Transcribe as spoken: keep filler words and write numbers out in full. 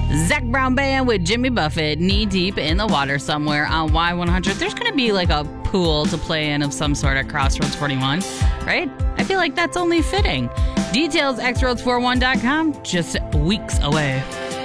Zac Brown Band with Jimmy Buffett, knee deep in the water somewhere on Y one hundred. There's going to be like a pool to play in of some sort at Crossroads forty-one, right? I feel like that's only fitting. Details, x roads forty-one dot com, just weeks away.